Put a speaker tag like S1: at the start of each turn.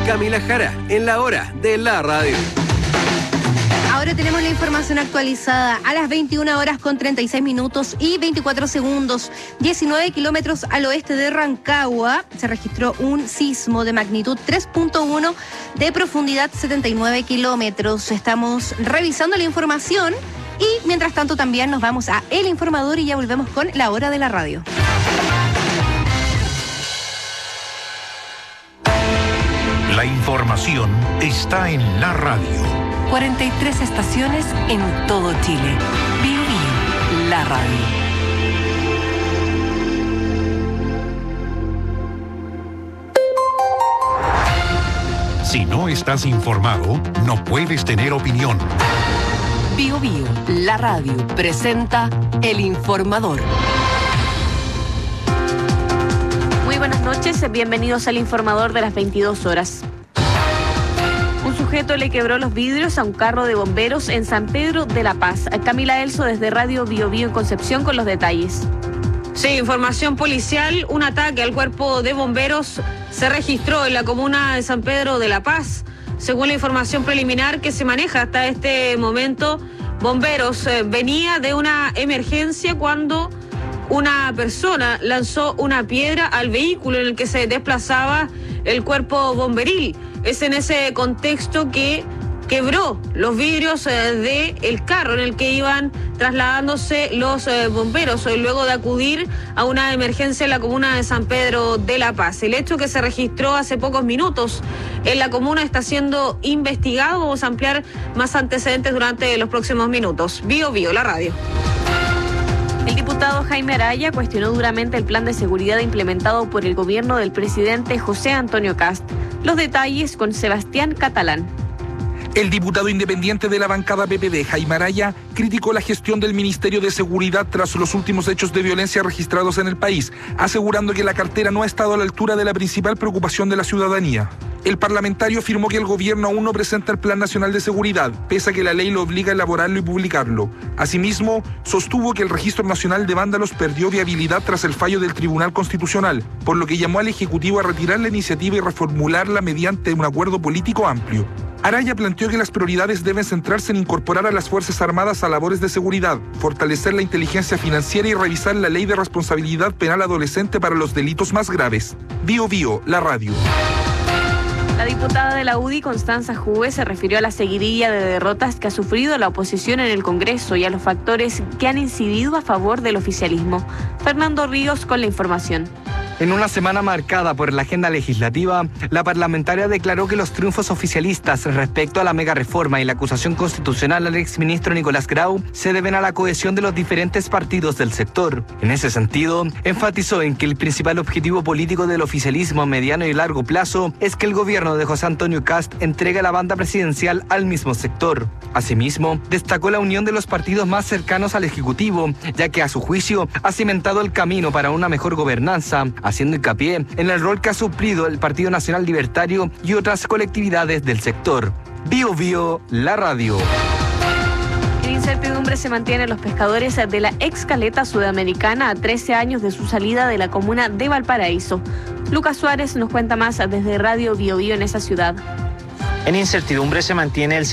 S1: Camila Jara, en la hora de la radio.
S2: Ahora tenemos la información actualizada a las 21 horas con 36 minutos y 24 segundos. 19 kilómetros al oeste de Rancagua se registró un sismo de magnitud 3.1 de profundidad 79 kilómetros. Estamos revisando la información y mientras tanto también nos vamos a El Informador y ya volvemos con la hora de la radio.
S3: La información está en la radio.
S4: 43 estaciones en todo Chile. Bio Bio, la radio.
S3: Si no estás informado, no puedes tener opinión.
S4: Bio Bio, la radio, presenta El Informador.
S5: Muy buenas noches, bienvenidos al Informador de las 22 horas. Un sujeto le quebró los vidrios a un carro de bomberos en San Pedro de la Paz. Camila Elso desde Radio Bio Bio en Concepción con los detalles.
S6: Sí, información policial. Un ataque al cuerpo de bomberos se registró en la comuna de San Pedro de la Paz. Según la información preliminar que se maneja hasta este momento, bomberos venía de una emergencia cuando una persona lanzó una piedra al vehículo en el que se desplazaba el cuerpo bomberil. Es en ese contexto que quebró los vidrios del carro en el que iban trasladándose los bomberos luego de acudir a una emergencia en la comuna de San Pedro de la Paz. El hecho que se registró hace pocos minutos en la comuna está siendo investigado. Vamos a ampliar más antecedentes durante los próximos minutos. Bio Bio, la radio.
S5: El diputado Jaime Araya cuestionó duramente el plan de seguridad implementado por el gobierno del presidente José Antonio Kast. Los detalles con Sebastián Catalán.
S7: El diputado independiente de la bancada PPD, Jaime Araya, criticó la gestión del Ministerio de Seguridad tras los últimos hechos de violencia registrados en el país, asegurando que la cartera no ha estado a la altura de la principal preocupación de la ciudadanía. El parlamentario afirmó que el gobierno aún no presenta el Plan Nacional de Seguridad, pese a que la ley lo obliga a elaborarlo y publicarlo. Asimismo, sostuvo que el Registro Nacional de Vándalos perdió viabilidad tras el fallo del Tribunal Constitucional, por lo que llamó al Ejecutivo a retirar la iniciativa y reformularla mediante un acuerdo político amplio. Araya planteó que las prioridades deben centrarse en incorporar a las Fuerzas Armadas a labores de seguridad, fortalecer la inteligencia financiera y revisar la ley de responsabilidad penal adolescente para los delitos más graves. Bio Bio, la radio.
S5: La diputada de la UDI, Constanza Juve, se refirió a la seguidilla de derrotas que ha sufrido la oposición en el Congreso y a los factores que han incidido a favor del oficialismo. Fernando Ríos con la información.
S8: En una semana marcada por la agenda legislativa, la parlamentaria declaró que los triunfos oficialistas respecto a la megareforma y la acusación constitucional al exministro Nicolás Grau se deben a la cohesión de los diferentes partidos del sector. En ese sentido, enfatizó en que el principal objetivo político del oficialismo a mediano y largo plazo es que el gobierno de José Antonio Kast entregue la banda presidencial al mismo sector. Asimismo, destacó la unión de los partidos más cercanos al Ejecutivo, ya que a su juicio ha cimentado el camino para una mejor gobernanza, haciendo hincapié en el rol que ha suplido el Partido Nacional Libertario y otras colectividades del sector. Bio Bio, la radio.
S5: En incertidumbre se mantienen los pescadores de la ex caleta sudamericana a 13 años de su salida de la comuna de Valparaíso. Lucas Suárez nos cuenta más desde Radio Bio Bio en esa ciudad.
S9: En incertidumbre se mantiene el